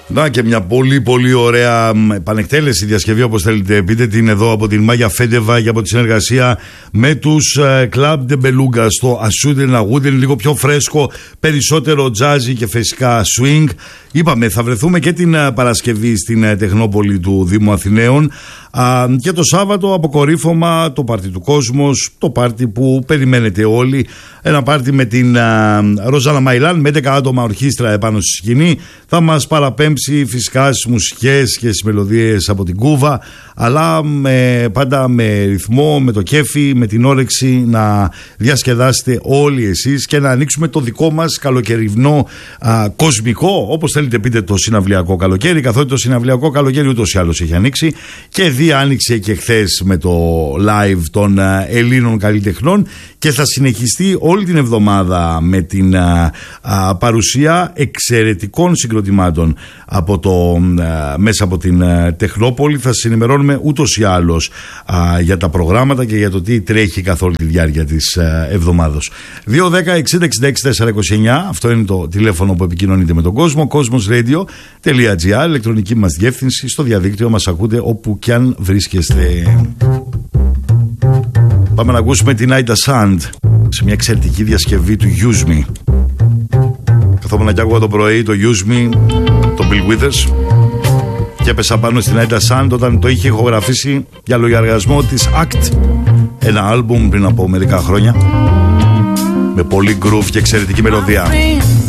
Να και μια πολύ πολύ ωραία επανεκτέλεση διασκευή, όπως θέλετε πείτε την, εδώ από την Μάγια Φέντεβα και από τη συνεργασία με τους Club de Beluga στο Ασούντεν Αγούντεν, λίγο πιο φρέσκο, περισσότερο τζάζι και φυσικά swing. Είπαμε θα βρεθούμε και την Παρασκευή στην Τεχνόπολη του Δήμου Αθηναίων και το Σάββατο αποκορύφωμα το πάρτι του Κόσμος, το πάρτι που περιμένετε όλοι, ένα πάρτι με την Ροζάνα Μαϊλάν με 11 άτομα ορχήστρα επάνω στη σκηνή. Θα μας παραπέμψει φυσικά στις μουσικές και στις μελωδίες από την Κούβα, αλλά πάντα με ρυθμό, με το κέφι, με την όρεξη να διασκεδάσετε όλοι εσείς και να ανοίξουμε το δικό μας καλοκαιρινό κοσμικό, όπως θέλετε πείτε, το συναυλιακό καλοκαίρι, καθότι το συναυλιακό καλοκαίρι ούτως ή άλλως έχει ανοίξει και άνοιξε και χθες με το live των Ελλήνων καλλιτεχνών και θα συνεχιστεί όλη την εβδομάδα με την παρουσία εξαιρετικών συγκροτημάτων μέσα από την Τεχνόπολη. Θα σας ενημερώνουμε ούτως ή άλλως για τα προγράμματα και για το τι τρέχει καθ' όλη τη διάρκεια της εβδομάδος. 210-60-66-429, αυτό είναι το τηλέφωνο που επικοινωνείτε με τον κόσμο. Cosmosradio.gr, ηλεκτρονική μας διεύθυνση, στο διαδίκτυο μας ακούτε όπου κι αν βρίσκεστε. Πάμε να ακούσουμε την Ida Sand σε μια εξαιρετική διασκευή του Use Me. Καθόμουν και άκουγα το πρωί το Use Me, το Bill Withers, και έπεσα πάνω στην Ida Sand όταν το είχε ηχογραφήσει για λογαριασμό της ACT, ένα άλμπουμ πριν από μερικά χρόνια, με πολύ groove και εξαιρετική μελωδία.